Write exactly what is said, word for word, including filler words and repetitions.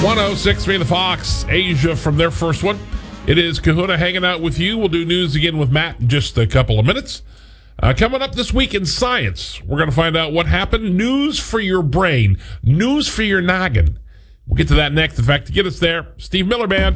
one oh six point three The Fox, Asia from their first one. It is Kahuna hanging out with you. We'll do news again with Matt in just a couple of minutes. Uh, coming up this week in science, we're going to find out what happened. News for your brain. News for your noggin. We'll get to that next. In fact, to get us there, Steve Miller Band.